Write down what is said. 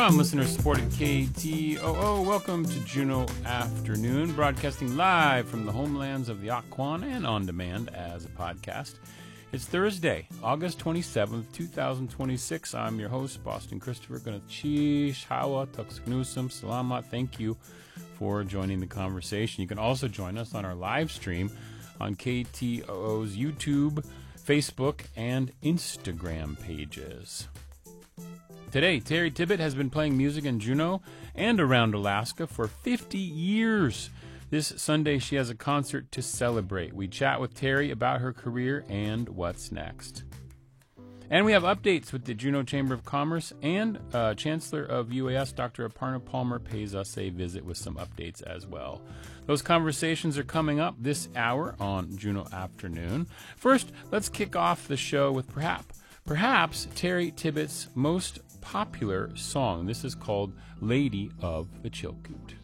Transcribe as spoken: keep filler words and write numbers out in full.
from listener-supported K T O O. Welcome to Juneau Afternoon, broadcasting live from the homelands of the Occoquan and on demand as a podcast. It's Thursday, August twenty-seventh, twenty twenty-six. I'm your host, Boston Christopher. Ganachish, Hawa, Tuxknusum, Salamat. Thank you for joining the conversation. You can also join us on our live stream on K T O O's YouTube, Facebook, and Instagram pages. Today, Terry Tibbett has been playing music in Juneau and around Alaska for fifty years. This Sunday, she has a concert to celebrate. We chat with Terry about her career and what's next. And we have updates with the Juneau Chamber of Commerce, and uh, Chancellor of U A S, Doctor Aparna Palmer, pays us a visit with some updates as well. Those conversations are coming up this hour on Juneau Afternoon. First, let's kick off the show with perhaps, perhaps Terry Tibbett's most popular song. This is called Lady of the Chilkoot.